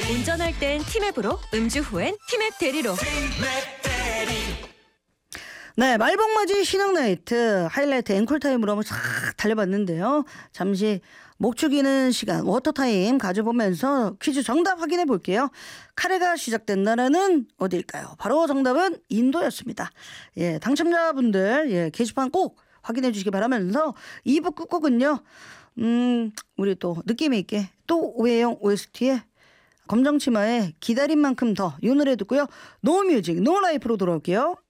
운전할 땐 티맵으로, 음주 후엔 티맵 대리로. 네, 말복맞이 신흥나이트 하이라이트 앵콜타임으로 한번 싹 달려봤는데요. 잠시 목 축이는 시간 워터타임 가져보면서 퀴즈 정답 확인해 볼게요. 카레가 시작된 나라는 어디일까요? 바로 정답은 인도였습니다. 예, 당첨자분들 게시판 꼭 확인해 주시기 바라면서 2부 끝곡은요. 우리 또 느낌 있게 또 오해영 OST의 검정치마의 기다린 만큼 더 이 노래 듣고요. 노뮤직 노라이프로 돌아올게요.